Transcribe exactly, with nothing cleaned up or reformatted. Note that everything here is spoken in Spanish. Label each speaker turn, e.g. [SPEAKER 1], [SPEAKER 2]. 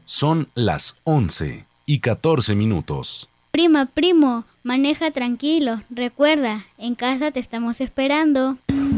[SPEAKER 1] Son las once y catorce minutos.
[SPEAKER 2] Prima, primo, maneja tranquilo. Recuerda, en casa te estamos esperando.